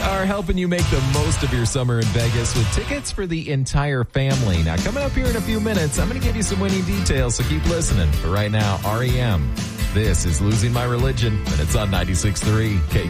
are helping you make the most of your summer in Vegas with tickets for the entire family. Now, coming up here in a few minutes, I'm going to give you some winning details, so keep listening. But right now, REM, this is Losing My Religion, and it's on 96.3 K.